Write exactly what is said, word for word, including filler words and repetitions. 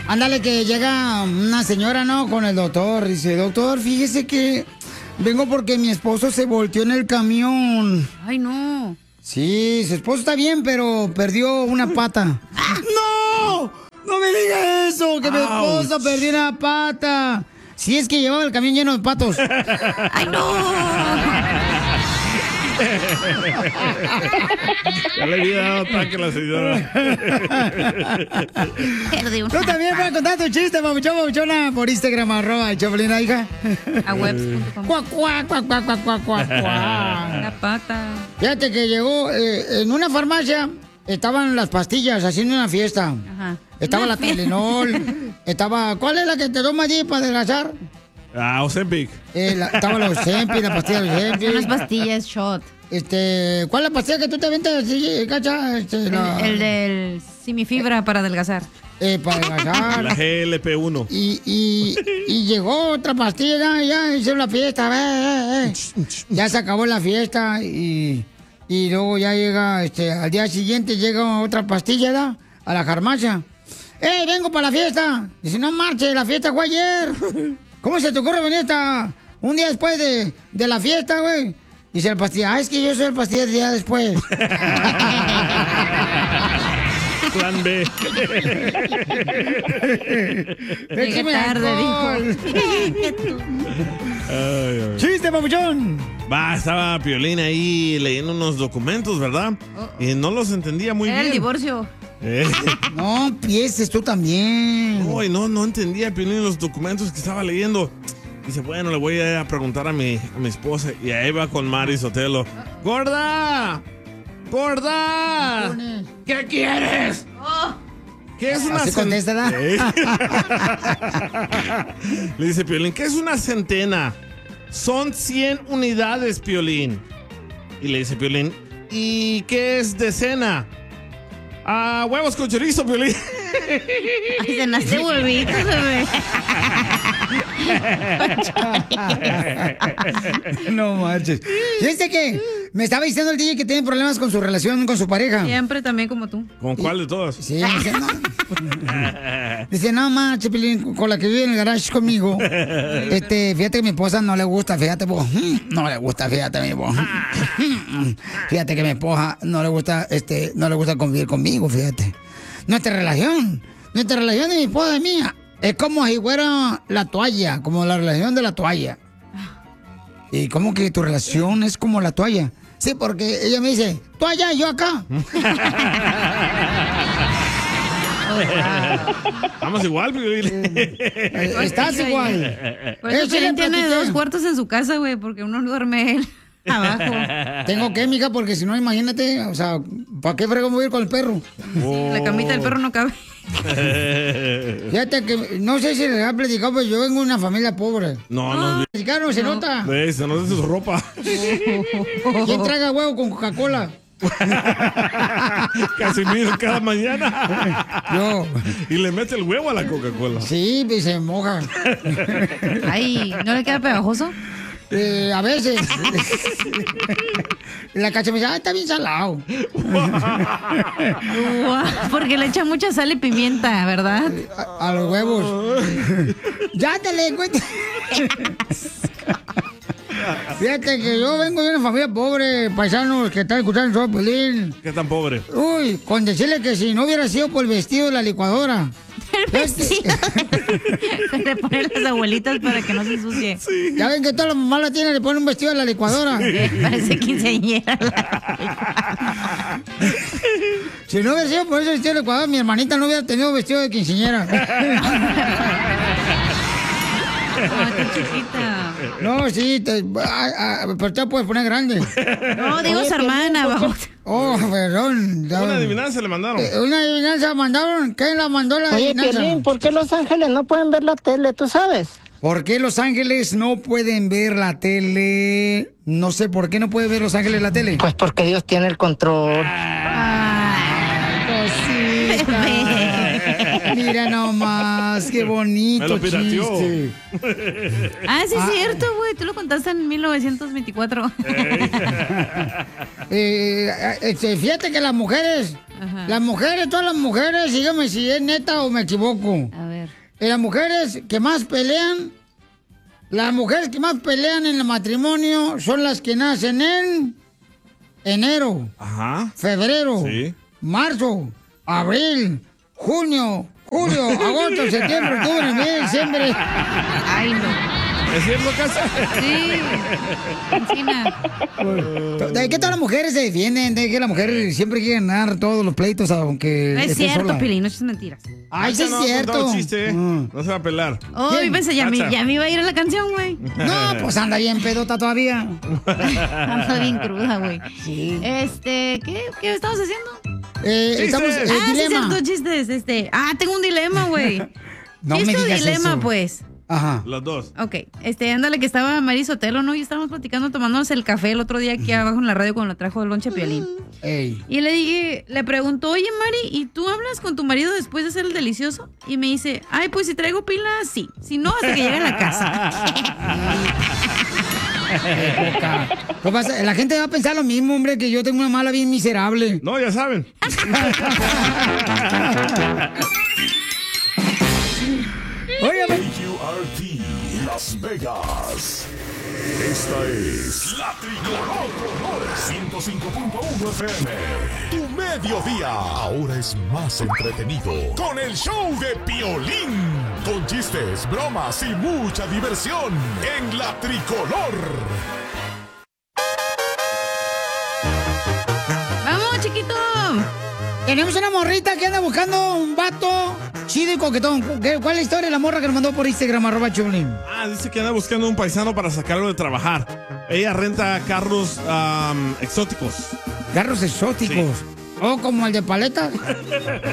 Ándale, que llega una señora, ¿no? Con el doctor. Dice, doctor, fíjese que vengo porque mi esposo se volteó en el camión. Ay, no. Sí, su esposo está bien, pero perdió una pata. ¡No! ¡No me diga eso! ¡Que mi esposo perdió una pata! Si es que llevaba el camión lleno de patos. ¡Ay, no! Ya le había dado ataque a la señora. Tú también puedes contar tu chiste, papuchón, papuchona, por Instagram, arroba Choplina, hija. A webs punto com. Cuac, cuac, cuac, cuac, cuac, cuac, cuac, cuac. La pata. Fíjate que llegó eh, en una farmacia, estaban las pastillas haciendo una fiesta. Ajá. Estaba Una la fiesta. Tylenol, estaba... ¿Cuál es la que te tomas allí para adelgazar? Ah, Ozempic. Eh, la, estaba la Ozempic, la pastilla de Ozempic. Son las pastillas shot. Este, ¿cuál es la pastilla que tú te aventas así, cacha? Este, la, El, el del simifibra para adelgazar. Eh, para adelgazar. La G L P uno. Y, y, y llegó otra pastilla, ya, ya hicieron la fiesta, eh, eh, eh. Ya se acabó la fiesta y, y luego ya llega, este, al día siguiente llega otra pastilla, ¿da? A la farmacia. ¡Eh, vengo para la fiesta! Dice, no marche, la fiesta fue ayer. ¿Cómo se te ocurre venir hasta un día después de, de la fiesta, güey? Dice el pastilla, ah, es que yo soy el pastilla del día después. Plan B. Llegué tarde, dijo. Ay, ay. ¡Chiste, papuchón! Va, estaba Piolín ahí leyendo unos documentos, ¿verdad? Y no los entendía muy Era bien. el divorcio. Eh. No empieces tú también. Uy, no, no entendía Piolín los documentos que estaba leyendo. Dice, bueno, le voy a preguntar a mi, a mi esposa. Y ahí va con Mari Sotelo. ¡Gorda! ¡Gorda! ¿Qué quieres? Oh. ¿Qué es una Así contesta, ¿da? ¿Eh? Le dice Piolín, ¿qué es una centena? Son cien unidades, Piolín. Y le dice Piolín, ¿y qué es decena? Ah, huevos con chorizo, Piolín. Ay, cenaste huevitos, bebé. No marches. Fíjate que me estaba diciendo el D J que tiene problemas con su relación con su pareja. Siempre también como tú. ¿Con cuál de todos? Sí, dice, no. Dice, no marches, Pilín, con la que vive en el garage conmigo. Este, fíjate que mi esposa no le gusta, fíjate vos. No le gusta, fíjate mi vos. Fíjate que mi esposa no le gusta, este, no le gusta convivir conmigo, fíjate. Nuestra relación, nuestra relación de mi esposa y mía es como si fuera la toalla, como la relación de la toalla. ¿Y cómo que tu relación es como la toalla? Sí, porque ella me dice, toalla, y yo acá. Vamos igual, Piolín. Estás igual. Por eso Eso le Piolín tiene platiqué. dos cuartos en su casa, güey, porque uno duerme él abajo. Tengo que, mija, porque si no, imagínate, o sea, ¿para qué frego me voy a ir con el perro? Oh. La camita del perro no cabe. Fíjate que, no sé si les ha platicado, pero yo vengo de una familia pobre. No, no. Mexicano, se nota. Ve, se nos hace su ropa. ¿Quién traga huevo con Coca-Cola? Casimiro cada mañana. Yo. Y le mete el huevo a la Coca-Cola. Sí, y se moja. Ay, ¿no le queda pegajoso? Eh, a veces. La cacha me dice, ah, está bien salado. Guau, porque le echa mucha sal y pimienta, ¿verdad? A, a los huevos. Ya te le cuento. Fíjate que yo vengo de una familia pobre, paisanos que están escuchando todo Pelín. ¿Qué tan pobre? Uy, con decirle que si no hubiera sido por el vestido de la licuadora. El vestido. Se le ponen las abuelitas para que no se ensucie. Sí. Ya ven que todas las mamás la tienen, le ponen un vestido de la licuadora. Eh, parece quinceañera. Si no hubiera sido por ese vestido de licuadora, mi hermanita no hubiera tenido vestido de quinceañera. Ay, qué chiquita. No, sí, te, ah, ah, pero te la puedes poner grande. No, digo su hermana, bajo. Oh, perdón. Ya- Una adivinanza le mandaron. Eh, ¿Una adivinanza mandaron? ¿Quién la mandó la Oye, adivinanza? Piolín, ¿por qué Los Ángeles no pueden ver la tele? ¿Tú sabes? ¿Por qué Los Ángeles no pueden ver la tele? No sé, ¿por qué no puede ver Los Ángeles la tele? Pues porque Dios tiene el control. Mira nomás, qué bonito Me lo pirateó. chiste. Ah, sí, es Ah. cierto, güey. Tú lo contaste en mil novecientos veinticuatro. Eh, este, fíjate que las mujeres, Ajá. las mujeres, todas las mujeres, dígame si es neta o me equivoco. A ver. las mujeres que más pelean, las mujeres que más pelean en el matrimonio son las que nacen en enero, Ajá. febrero, Sí. marzo, abril, junio, julio, agosto, septiembre, octubre, noviembre, diciembre. Ay, no. ¿Es cierto, Casa? Sí. Encina. ¿De qué todas las mujeres se defienden? De que la mujer siempre quiere ganar todos los pleitos, aunque No es esté cierto, sola. Pilín, no es mentiras. Ay, sí es no, cierto. contaba un chiste, ¿eh? Mm. No se va a pelar. Oh, ¿Quién? pensé, ya me, Cacha. ya me iba a ir a la canción, güey. No, pues anda bien pedota todavía. Ando bien cruda, güey. Sí. Este, ¿qué, qué estamos haciendo? Eh, Chistes. estamos eh, ah, sí, dilema. cierto, chistes. Este, ah, tengo un dilema, güey. No ¿Chiste me o digas dilema, eso. pues? Aja. Los dos. Ok, este, ándale que estaba Mari Sotelo, ¿no? Y estábamos platicando, tomándonos el café el otro día aquí abajo en la radio cuando la trajo el lonche Piolín. Ey. Y le dije, le preguntó, oye Mari, ¿y tú hablas con tu marido después de hacer el delicioso? Y me dice, ay, pues si traigo pila, sí. Si no, hasta que llegue a la casa. Qué poca. ¿Qué pasa? La gente va a pensar lo mismo, hombre, que yo tengo una mala bien miserable. No, ya saben. Oye, A U R T Las Vegas. Esta es La Tricolor ciento cinco punto uno F M. Tu mediodía ahora es más entretenido con el show de Piolín. Con chistes, bromas y mucha diversión en La Tricolor. ¡Vamos, chiquito! tenemos una morrita que anda buscando un vato chido y coquetón. ¿Qué- ¿Cuál es la historia de la morra que nos mandó por Instagram, arroba Choplin? Ah, dice que anda buscando un paisano para sacarlo de trabajar. Ella renta carros am, exóticos. Carros exóticos. O como el de paleta.